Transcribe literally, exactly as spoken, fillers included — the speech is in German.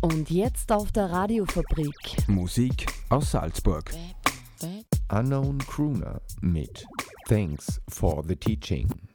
Und jetzt auf der Radiofabrik. Musik aus Salzburg. Unknown Crooner mit Thanks for the Teaching.